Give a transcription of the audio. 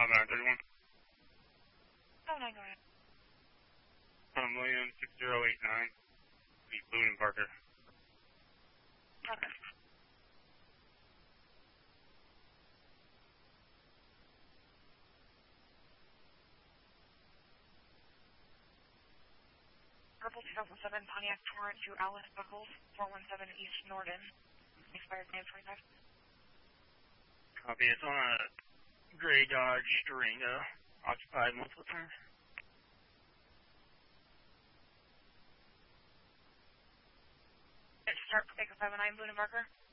931. Oh, 9, go ahead. William 6089. The Boone and Parker. Okay. Purple 2007 Pontiac Torrent to Alice Buckles, 417 East Norden. Expired May 25. Copy. It's on a gray Dodge Durango. Occupied multiple times. Start Echo 59 Boone and Parker.